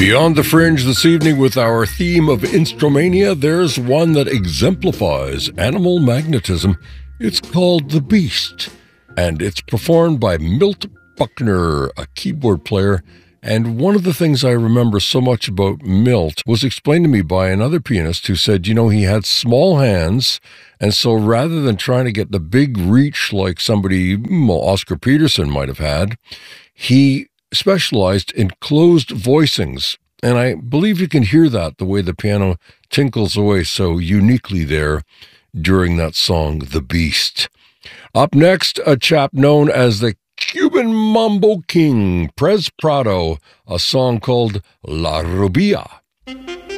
Beyond the Fringe this evening with our theme of Instromania, there's one that exemplifies animal magnetism. It's called The Beast, and it's performed by Milt Buckner, a keyboard player. And one of the things I remember so much about Milt was explained to me by another pianist who said, he had small hands, and so rather than trying to get the big reach like somebody, Oscar Peterson might have had, he specialized in closed voicings. And I believe you can hear that the way the piano tinkles away so uniquely there during that song, The Beast. Up next, a chap known as the Cuban Mambo King, Prez Prado, a song called La Rubia.